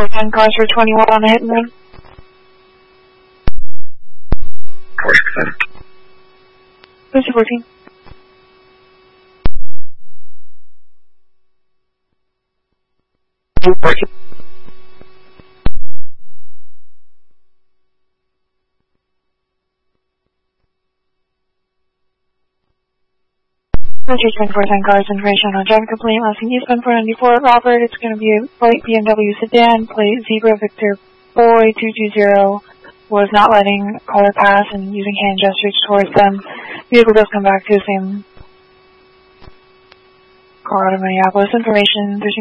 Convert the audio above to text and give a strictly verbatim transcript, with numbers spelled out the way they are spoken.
four ten, cars for twenty-one on a hit and run. fourteen. Lucy fourteen. fourteen. Lucy twenty-four ten, cars information on driving complaint, last eastbound four ninety-four, Robert. It's going to be a white B M W sedan, plate Zebra Victor Boy two two zero. Was not letting caller pass and using hand gestures towards them. Vehicle does come back to the same car out of Minneapolis. Information thirteen